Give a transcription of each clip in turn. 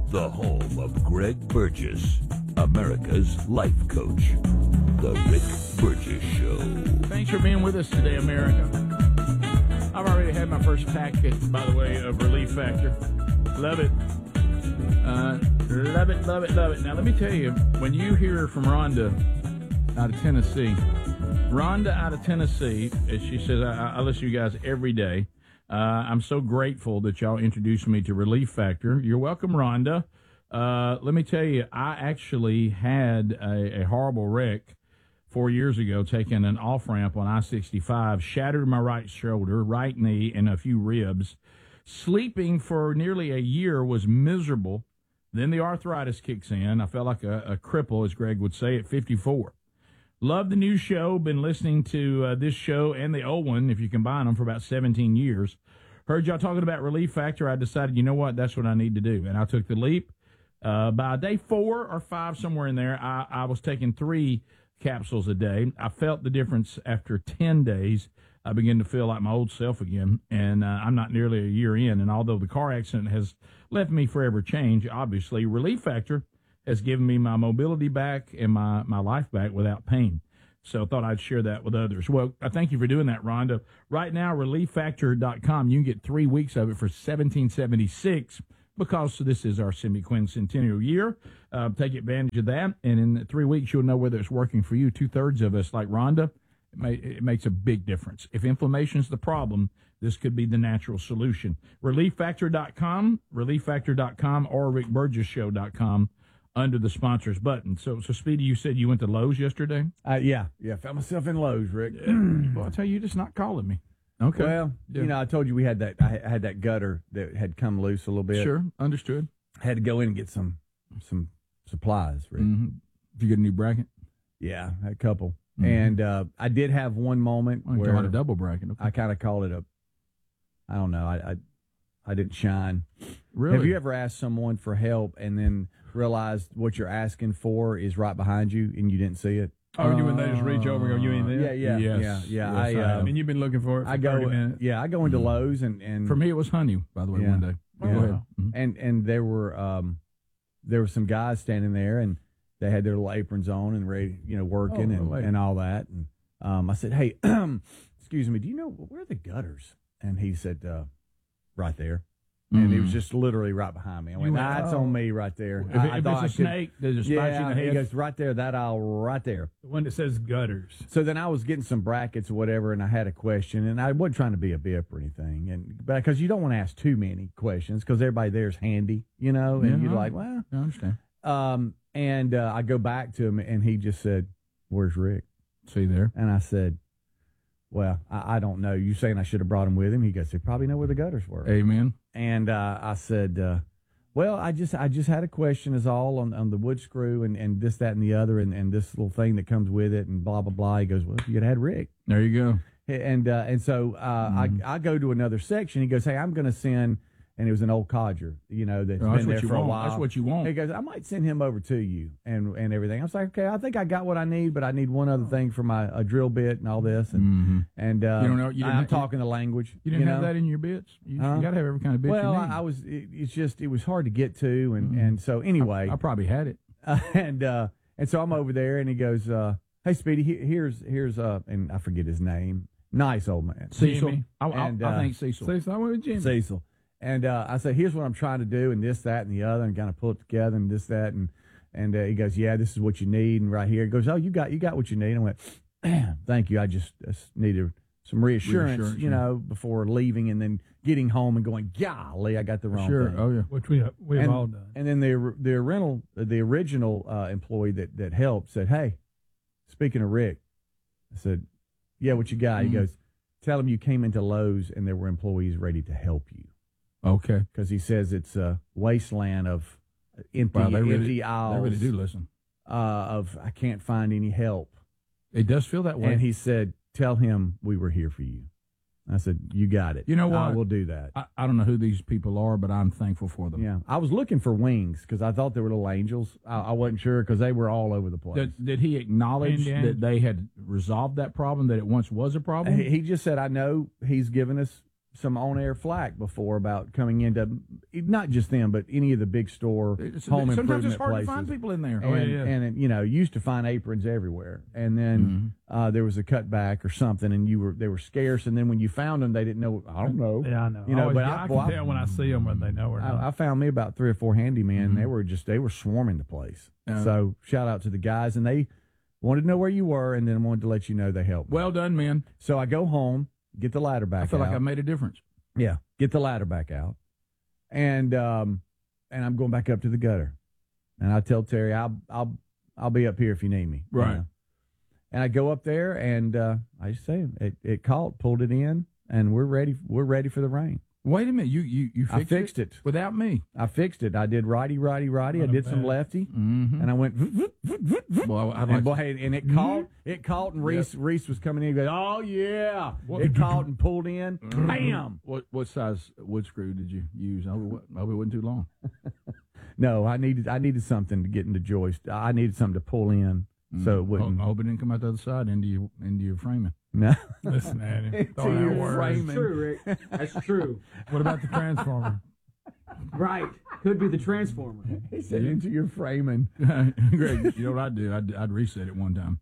the home of Greg Burgess, America's life coach. The Rick Burgess Show. Thanks for being with us today, America. I've already had my first packet, by the way, of Relief Factor. Love it. Love it, love it, love it. Now, let me tell you, when you hear from Rhonda out of Tennessee, as she says, I listen to you guys every day. I'm so grateful that y'all introduced me to Relief Factor. You're welcome, Rhonda. Let me tell you, I actually had a horrible wreck 4 years ago, taking an off-ramp on I-65, shattered my right shoulder, right knee, and a few ribs. Sleeping for nearly a year was miserable. Then the arthritis kicks in. I felt like a cripple, as Greg would say, at 54. Love the new show. Been listening to this show and the old one, if you combine them, for about 17 years. Heard y'all talking about Relief Factor. I decided, you know what, that's what I need to do. And I took the leap. By day 4 or 5, somewhere in there, I was taking 3 capsules a day. I felt the difference after 10 days. I began to feel like my old self again, and I'm not nearly a year in. And although the car accident has left me forever changed, obviously, Relief Factor has given me my mobility back and my life back without pain. So I thought I'd share that with others. Well, I thank you for doing that, Rhonda. Right now, ReliefFactor.com, you can get 3 weeks of it for $17.76 because this is our semi-quincentennial year. Take advantage of that, and in 3 weeks, you'll know whether it's working for you. 2/3 of us, like Rhonda, it makes a big difference. If inflammation's the problem, this could be the natural solution. ReliefFactor.com, ReliefFactor.com, or RickBurgessShow.com. Under the sponsors button. So Speedy, you said you went to Lowe's yesterday? Yeah, found myself in Lowe's, Rick. Well, I tell you, you're just not calling me. Okay. Well, I told you we had that. I had that gutter that had come loose a little bit. Sure, understood. Had to go in and get some supplies, Rick. Mm-hmm. Did you get a new bracket? Yeah, a couple. Mm-hmm. And I did have one moment where a double bracket. Okay. I kind of called it I don't know. I didn't shine. Really? Have you ever asked someone for help and then realized what you're asking for is right behind you and you didn't see it? Oh, when they just reach over and go, you ain't there? Yeah. And you've been looking for it for 30 minutes. Yeah, I go into Lowe's and for me it was honey, by the way, one day. Go ahead. And there were some guys standing there and they had their little aprons on and ready, working and all that. And I said, "Hey, excuse me, do you know where are the gutters?" And he said, "Right there." And it was just literally right behind me. I went, it's on me right there. If it's a snake, does it spot you in the head? He goes, right there, that aisle right there. The one that says gutters. So then I was getting some brackets or whatever, and I had a question, and I wasn't trying to be a bip or anything, but because you don't want to ask too many questions because everybody there's handy, and you're like, well. I understand. And I go back to him, and he just said, "Where's Rick?" See there? And I said, "Well, I don't know. You saying I should have brought him with him?" He goes, "They probably know where the gutters were." Amen. And I said, "Well, I just had a question is all on the wood screw and this, that, and the other, and this little thing that comes with it, and blah blah blah." He goes, "Well, if you could have had Rick." There you go. And so I go to another section. He goes, "Hey, I'm going to send." And it was an old codger, that's been there for a while. That's what you want. He goes, "I might send him over to you and everything." I was like, "Okay, I think I got what I need, but I need one other thing for my drill bit and all this." And you don't know, I'm talking the language. You didn't have that in your bits. You got to have every kind of bit. Well, you need. It was hard to get to, and so anyway, I probably had it. And so I'm over there, and he goes, "Hey, Speedy, here's and I forget his name. Nice old man, Cecil. I think Cecil. Cecil, I went with Jimmy. Cecil." And I said, "Here's what I'm trying to do, and this, that, and the other, and kind of pull it together, and this, that, and he goes, "Yeah, this is what you need." And right here, he goes, "Oh, you got what you need." I went, "Thank you. I just needed some reassurance, before leaving, and then getting home and going, golly, I got the wrong thing." Oh yeah, which we have all done. And then the original employee that helped said, "Hey, speaking of Rick," I said, "Yeah, what you got?" He goes, "Tell him you came into Lowe's and there were employees ready to help you." Okay. Because he says it's a wasteland of empty aisles. They really do listen. Of I can't find any help. It does feel that way. And he said, "Tell him we were here for you." I said, "You got it. You know what? I will do that." I don't know who these people are, but I'm thankful for them. Yeah. I was looking for wings because I thought they were little angels. I wasn't sure because they were all over the place. Did he acknowledge that they had resolved that problem, that it once was a problem? He just said, "I know he's given us some on-air flack before about coming into not just them, but any of the big store home improvement places. Sometimes it's hard to find people in there. And used to find aprons everywhere. And then there was a cutback or something, and they were scarce. And then when you found them, they didn't know. I don't know. Yeah, I know. But I can tell when I see them whether they know or not. I found me about 3 or 4 handymen. Mm-hmm. They were swarming the place. So shout out to the guys, and they wanted to know where you were, and then wanted to let you know they helped. Well done, man. So I go home, get the ladder back out. I feel like I made a difference. Yeah, get the ladder back out, and I'm going back up to the gutter, and I tell Terry I'll be up here if you need me. Right. You know? And I go up there, and I just say it caught, pulled it in, and we're ready for the rain. Wait a minute, you fixed it without me. I fixed it. I did righty. I did some lefty, and I went. And it caught, and Reese was coming in. And goes, oh yeah, it caught and pulled in. Bam. What size wood screw did you use? I hope it wasn't too long. No, I needed something to get into joist. I needed something to pull in, so it wouldn't. I hope it didn't come out the other side into your framing. No. Listen at him. It's true, Rick. That's true. What about the transformer? Right. Could be the transformer. He said into your framing. Greg, you know what I'd do? I'd reset it one time.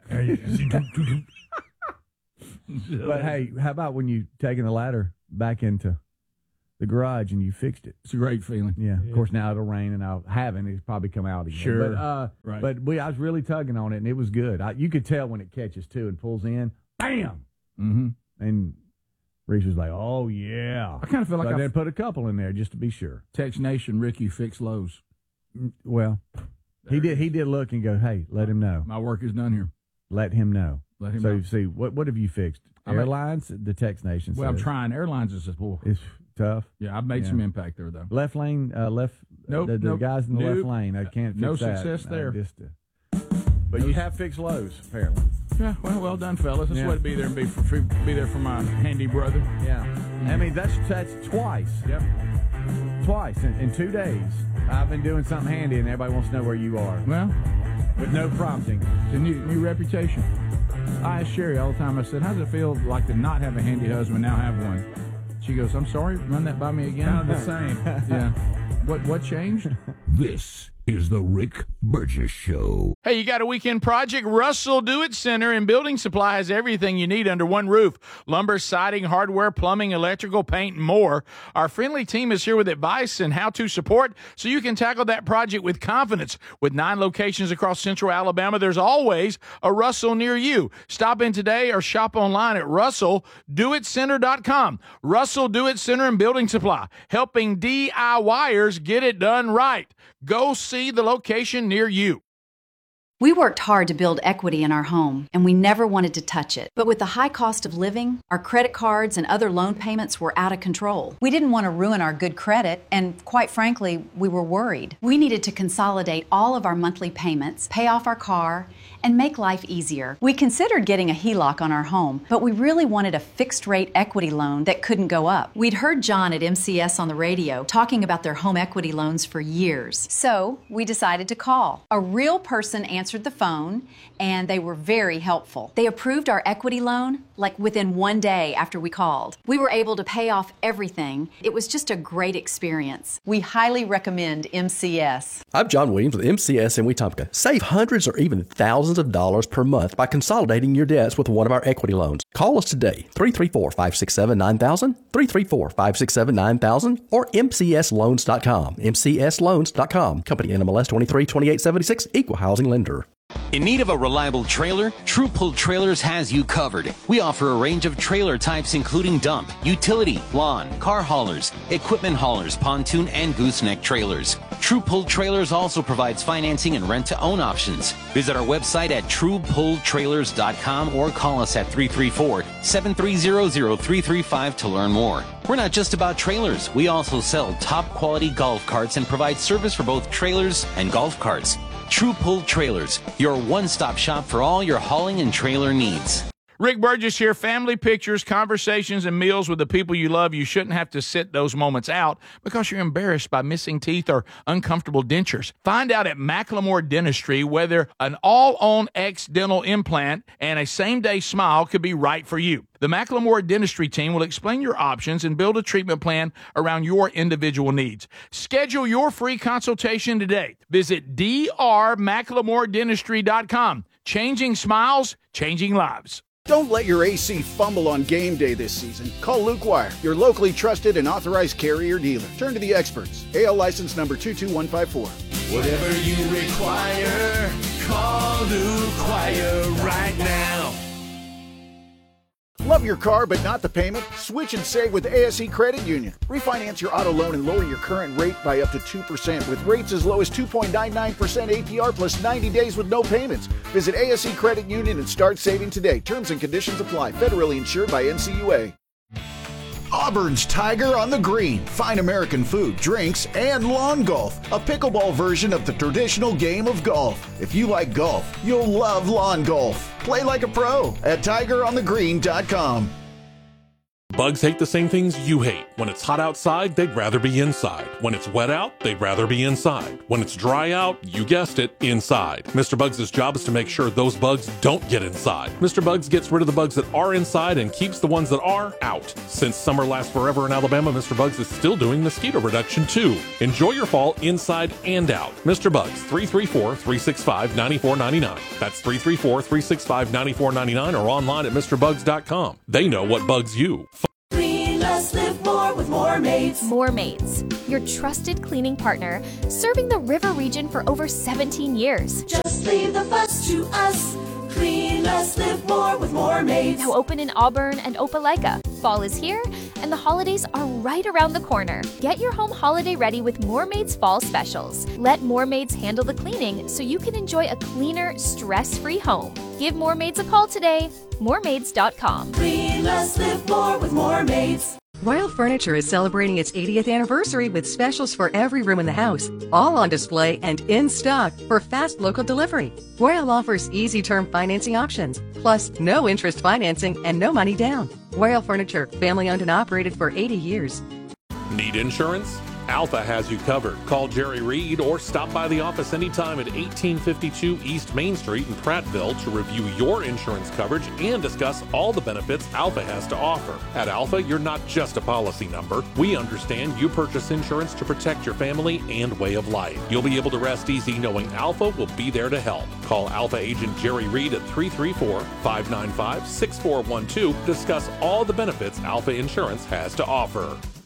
But hey, how about when you taking the ladder back into the garage and you fixed it? It's a great feeling. Yeah. Of course, now it'll rain and it's probably come out again. Sure. But, right. But I was really tugging on it, and it was good. You could tell when it catches, too, and pulls in. Bam! Mm-hmm. And Reese was like, oh, yeah. I kind of feel like I put a couple in there just to be sure. Text Nation, Ricky, fix Lowe's. Well, he did look and go, hey, let him know. My work is done here. Let him know. Let him know. So, see, what have you fixed? Airlines? The Text Nation says. Well, I'm trying. Airlines is it's tough. Yeah, I've made some impact there, though. Left lane, Nope, the guys in the left lane, I can't fix no that. Success there. But you have fixed Lowe's, apparently. Yeah, well done, fellas. That's what be there and be there for my handy brother. Yeah. I mean, that's twice. Yep. Twice in 2 days. I've been doing something handy, and everybody wants to know where you are. Well, with no prompting. It's a new reputation. I ask Sherry all the time, I said, how does it feel like to not have a handy husband, now have one? She goes, I'm sorry, run that by me again. Kind of the same. Yeah. What changed? This is the Rick Burgess Show. Hey, you got a weekend project? Russell Do-It Center and Building Supply has everything you need under one roof. Lumber, siding, hardware, plumbing, electrical, paint, and more. Our friendly team is here with advice and how-to support so you can tackle that project with confidence. With 9 locations across central Alabama, there's always a Russell near you. Stop in today or shop online at RussellDoItCenter.com. Russell Do-It Center and Building Supply, helping DIYers get it done right. Go see the location near you. We worked hard to build equity in our home, and we never wanted to touch it. But with the high cost of living, our credit cards and other loan payments were out of control. We didn't want to ruin our good credit, and quite frankly, we were worried. We needed to consolidate all of our monthly payments, pay off our car, and make life easier. We considered getting a HELOC on our home, but we really wanted a fixed-rate equity loan that couldn't go up. We'd heard John at MCS on the radio talking about their home equity loans for years. So we decided to call. A real person answered the phone, and they were very helpful. They approved our equity loan like within 1 day after we called. We were able to pay off everything. It was just a great experience. We highly recommend MCS. I'm John Williams with MCS in Wetumpka. Save hundreds or even thousands of dollars per month by consolidating your debts with one of our equity loans. Call us today, 334-567-9000, 334-567-9000, or mcsloans.com, mcsloans.com. Company NMLS 232876, Equal Housing Lender. In need of a reliable trailer? True Pull Trailers has you covered. We offer a range of trailer types including dump, utility, lawn, car haulers, equipment haulers, pontoon, and gooseneck trailers. True Pull Trailers also provides financing and rent-to-own options. Visit our website at truepulltrailers.com or call us at 334-730-0335 to learn more. We're not just about trailers. We also sell top-quality golf carts and provide service for both trailers and golf carts. True Pull Trailers, your one-stop shop for all your hauling and trailer needs. Rick Burgess here. Family pictures, conversations, and meals with the people you love. You shouldn't have to sit those moments out because you're embarrassed by missing teeth or uncomfortable dentures. Find out at Macklemore Dentistry whether an all-on-X dental implant and a same-day smile could be right for you. The Macklemore Dentistry team will explain your options and build a treatment plan around your individual needs. Schedule your free consultation today. Visit drmacklemore.dentistry.com. Changing smiles, changing lives. Don't let your AC fumble on game day this season. Call Luke Wire, your locally trusted and authorized Carrier dealer. Turn to the experts. AL license number 22154. Whatever you require, call Luke Wire right now. Love your car but not the payment? Switch and save with ASE Credit Union. Refinance your auto loan and lower your current rate by up to 2% with rates as low as 2.99% APR plus 90 days with no payments. Visit ASE Credit Union and start saving today. Terms and conditions apply. Federally insured by NCUA. Auburn's Tiger on the Green. Fine American food, drinks, and lawn golf. A pickleball version of the traditional game of golf. If you like golf, you'll love lawn golf. Play like a pro at tigeronthegreen.com. Bugs hate the same things you hate. When it's hot outside, they'd rather be inside. When it's wet out, they'd rather be inside. When it's dry out, you guessed it, inside. Mr. Bugs' job is to make sure those bugs don't get inside. Mr. Bugs gets rid of the bugs that are inside and keeps the ones that are out. Since summer lasts forever in Alabama, Mr. Bugs is still doing mosquito reduction too. Enjoy your fall inside and out. Mr. Bugs, 334-365-9499. That's 334-365-9499 or online at MrBugs.com. They know what bugs you. Clean less, live more with More Maids. More Maids, your trusted cleaning partner, serving the river region for over 17 years. Just leave the fuss to us. Clean less, live more with More Maids. Now open in Auburn and Opelika. Fall is here, and the holidays are right around the corner. Get your home holiday ready with More Maids Fall Specials. Let More Maids handle the cleaning so you can enjoy a cleaner, stress-free home. Give More Maids a call today. MoreMaids.com. Clean less, live more with More Maids. Royal Furniture is celebrating its 80th anniversary with specials for every room in the house, all on display and in stock for fast local delivery. Royal offers easy term financing options, plus no interest financing and no money down. Royal Furniture, family owned and operated for 80 years. Need insurance? Alpha has you covered. Call Jerry Reed or stop by the office anytime at 1852 East Main Street in Prattville to review your insurance coverage and discuss all the benefits Alpha has to offer. At Alpha, you're not just a policy number. We understand you purchase insurance to protect your family and way of life. You'll be able to rest easy knowing Alpha will be there to help. Call Alpha agent Jerry Reed at 334-595-6412 to discuss all the benefits Alpha Insurance has to offer.